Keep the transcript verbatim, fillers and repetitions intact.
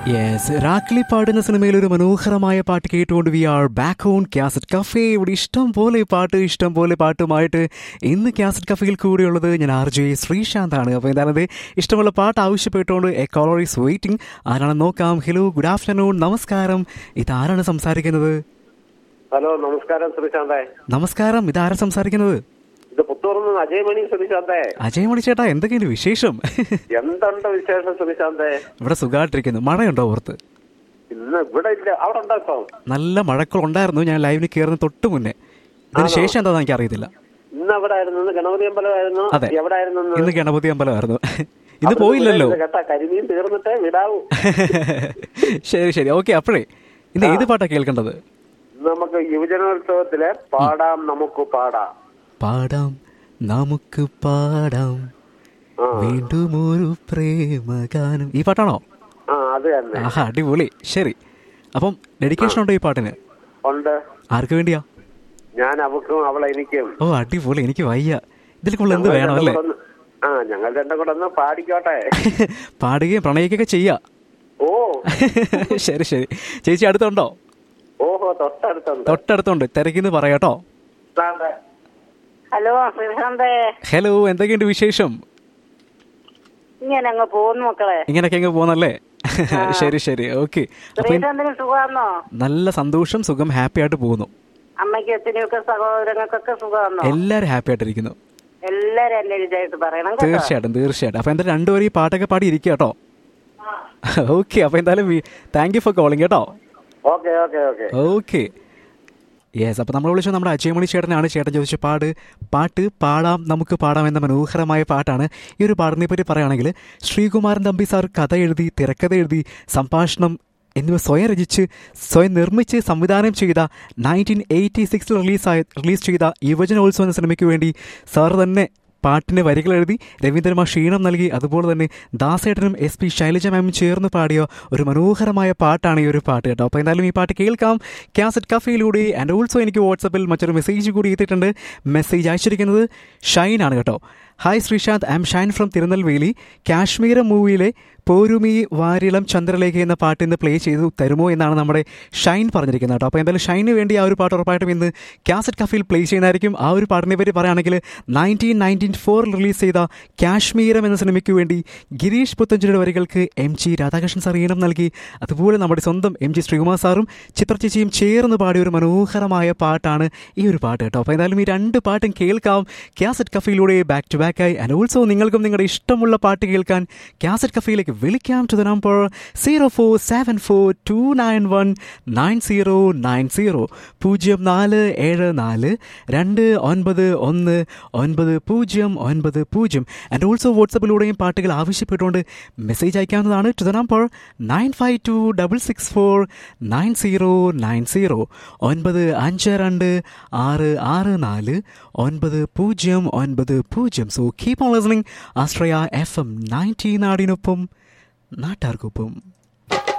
Yes, രാക്ലി പാടുന്ന സിനിമയിൽ ഒരു മനോഹരമായ പാട്ട് കേട്ടുകൊണ്ട് V are back on cassette cafe. ഇവിടെ ഇഷ്ടം പോലെ പാട്ട് ഇഷ്ടം പോലെ പാട്ടുമായിട്ട് ഇന്ന് കാസറ്റ് കഫേയിൽ കൂടെയുള്ളത് ഞാൻ ആർ ജെ ശ്രീശാന്താണ്. അപ്പോൾ എന്താണത് ഇഷ്ടമുള്ള പാട്ട് ആവശ്യപ്പെട്ടുകൊണ്ട് എ കോളർ ഈസ് വെയിറ്റിംഗ്. ആരാണെന്ന് നോക്കാം. ഹലോ, ഗുഡ് ആഫ്റ്റർനൂൺ, നമസ്കാരം. ഇതാരാണ് സംസാരിക്കുന്നത്? ഹലോ, നമസ്കാരം ശ്രീശാന്തേ. നമസ്കാരം, ഇതാരാ സംസാരിക്കുന്നത്? ഇത് പുത്തൂർന്ന് അജയമണി ശ്രീശാന്തേ. അജയമണി ചേട്ടാ, എന്തൊക്കെയാണ് വിശേഷം? എന്തുണ്ട് വിശേഷം ശ്രീശാന്തേ? ഇവിടെ സുഖമായിട്ടിരിക്കുന്നു. മഴയുണ്ടോ പുറത്ത്? ഇന്ന് ഇവിടെ ഇല്ല. അവിടെ ഉണ്ടോ ഇപ്പം? നല്ല മഴക്കൾ ഉണ്ടായിരുന്നു. ഞാൻ ലൈവിന് കയറുന്ന തൊട്ട് മുന്നേ. ഇതിന് ശേഷം എന്താണെന്ന് എനിക്ക് അറിയത്തില്ല. ഇന്ന് എവിടെ ആയിരുന്നു? ഇന്ന് ഗണപതി അമ്പലമായിരുന്നു. അതെ, എവിടെയായിരുന്നു? ഇന്ന് ഗണപതി അമ്പലമായിരുന്നു. ഇന്ന് പോയില്ലല്ലോ. കേട്ടാ, കരിമീൻ തീർന്നിട്ടേ വിടാവൂ. ശരി ശരി, ഓക്കെ. അപ്പോഴേ ഇന്ന് ഏത് പാട്ടാ കേൾക്കേണ്ടത്? നമുക്ക് യുവജനോത്സവത്തിലെ പാടാം നമുക്ക് പാടാം പാടാം നമുക്ക് പാടാം വീണ്ടും ഒരു പ്രേമഗാനം, ഈ പാട്ടാണോ? ആ, അത് തന്നെ. ആഹാ, അടിപൊളി. ശരി, അപ്പം ഡെഡിക്കേഷൻ ഉണ്ടോ ഈ പാട്ടിന്? ഉണ്ട്. ആർക്ക് വേണ്ടിയാ? ഞാൻ അവക്കും അവളെ എനിക്കും. ഓ, അടിപൊളി. എനിക്ക് വയ്യ. ഇതിൽ കൂടുതൽ എന്ത് വേണം അല്ലേ? ആ, ഞങ്ങൾ രണ്ടും കൂടെ ഒന്ന് പാടിക്കോട്ടെ. പാടുകയും പ്രണയിക്കുകയൊക്കെ ചെയ്യാ. ഓ ശരി ശരി. ചേച്ചി അടുത്തുണ്ടോ? ഓഹോ, തൊട്ടടുത്തുണ്ട്. തൊട്ടടുത്തുണ്ട്. തിരക്കിന്ന് പറയാട്ടോ. ഹലോ ശ്രീശാന്തേ. ഹലോ, എന്തൊക്കെയുണ്ട് വിശേഷം? ഇങ്ങനെ അങ്ങ് പോകുന്നു മക്കളെ. ഇങ്ങനെയൊക്കെ അങ്ങ് പോന്നല്ലേ? ശരി ശരി, ഓക്കെ. ശ്രീശാന്തിന് സുഖമാണോ? നല്ല സന്തോഷം, സുഖം, ഹാപ്പി ആയിട്ട് പോകുന്നു. അമ്മയ്ക്ക് അച്ഛനൊക്കെ സഹോദരങ്ങൾക്കൊക്കെ സുഖമാണോ? എല്ലാരും ഹാപ്പി ആയിട്ടിരിക്കുന്നു. എല്ലാരും എന്നെ ഇതായിട്ട് പറയണം. തീർച്ചയായിട്ടും തീർച്ചയായിട്ടും. അപ്പൊ എന്തായാലും രണ്ടുപേരും ഈ പാട്ടൊക്കെ പാടി ഇരിക്കുക കേട്ടോ. ഓക്കെ, അപ്പൊ എന്തായാലും താങ്ക് യു ഫോർ കോളിംഗ് കേട്ടോ. Okay okay okay okay. Yes, അപ്പോൾ നമ്മൾ വിളിച്ചത് നമ്മുടെ അജയമണി ചേട്ടനാണ്. ചേട്ടൻ ചോദിച്ച പാട് പാട്ട് പാടാം നമുക്ക് പാടാം എന്ന മനോഹരമായ പാട്ടാണ്. ഈ ഒരു പാടിനെ പറ്റി പറയുകയാണെങ്കിൽ ശ്രീകുമാരൻ തമ്പി സാർ കഥ എഴുതി, തിരക്കഥ എഴുതി, സംഭാഷണം എന്നിവ സ്വയം രചിച്ച് സ്വയം നിർമ്മിച്ച് സംവിധാനം ചെയ്ത നയൻറ്റീൻ എയ്റ്റി സിക്സിൽ റിലീസായ റിലീസ് ചെയ്ത യുവജനോത്സവം എന്ന സിനിമയ്ക്ക് വേണ്ടി സാർ തന്നെ പാട്ടിൻ്റെ വരികൾ എഴുതി, രവീന്ദ്രമാ ക്ഷീണം നൽകി, അതുപോലെ തന്നെ ദാസേട്ടനും എസ് പി ശൈലജ മാമും ചേർന്ന് പാടിയ ഒരു മനോഹരമായ പാട്ടാണ് ഈ ഒരു പാട്ട് കേട്ടോ. അപ്പോൾ എന്തായാലും ഈ പാട്ട് കേൾക്കാം കാസറ്റ് കഫേയിലൂടെ. ആൻഡ് ഓൾസോ എനിക്ക് വാട്സപ്പിൽ മറ്റൊരു മെസ്സേജ് കൂടി എത്തിയിട്ടുണ്ട്. മെസ്സേജ് അയച്ചിരിക്കുന്നത് ഷൈൻ ആണ് കേട്ടോ. Hi Sreesanth, I M Shine from Tirunelveli. Kashmira മൂവിയിലെ പോരുമി വാരിളം ചന്ദ്രലേഖ എന്ന പാട്ട് ഇന്ന് പ്ലേ ചെയ്തു തരുമോ എന്നാണ് നമ്മുടെ ഷൈൻ പറഞ്ഞിരിക്കുന്നത് കേട്ടോ. അപ്പോൾ എന്തായാലും ഷൈന് വേണ്ടി ആ ഒരു പാട്ട് ഉറപ്പായിട്ടും ഇന്ന് കാസറ്റ് കഫയിൽ പ്ലേ ചെയ്യുന്നതായിരിക്കും. ആ ഒരു പാട്ടിനെ പറ്റി പറയുകയാണെങ്കിൽ നയൻറ്റീൻ നയൻറ്റീൻ ഫോറിൽ റിലീസ് ചെയ്ത കാശ്മീരം എന്ന സിനിമയ്ക്ക് വേണ്ടി ഗിരീഷ് പുത്തഞ്ചിയുടെ വരികൾക്ക് എം ജി രാധാകൃഷ്ണൻ സാർ ഈണം നൽകി, അതുപോലെ നമ്മുടെ സ്വന്തം എം ജി ശ്രീകുമാർ സാറും ചിത്ര ചേച്ചിയും ചേർന്ന് പാടിയ ഒരു മനോഹരമായ പാട്ടാണ് ഈ ഒരു പാട്ട് കേട്ടോ. അപ്പോൾ എന്തായാലും ഈ രണ്ട് പാട്ടും കേൾക്കാം cassette കഫയിലൂടെ back to ബാക്കായി. And also നിങ്ങൾക്കും നിങ്ങളുടെ ഇഷ്ടമുള്ള പാട്ട് കേൾക്കാൻ കാസറ്റ് കഫയിലേക്ക് വിളിക്കാം to the number zero four seven four to nine one nine zero nine zero പൂജ്യം നാല് ഏഴ് നാല് രണ്ട് ഒൻപത് ഒന്ന് ഒൻപത് പൂജ്യം ഒൻപത് പൂജ്യം. ആൻഡ് ഓൾസോ വാട്സപ്പിലൂടെയും പാട്ടുകൾ ആവശ്യപ്പെട്ടുകൊണ്ട് മെസ്സേജ് അയക്കാവുന്നതാണ് to the number nine five to double six four nine zero nine zero ഒൻപത് അഞ്ച് രണ്ട് ആറ് ആറ് നാല് ഒൻപത് പൂജ്യം ഒൻപത് പൂജ്യം. So keep on listening Ashraya F M ninety നാടിനൊപ്പം നാട്ടാർക്കൊപ്പം.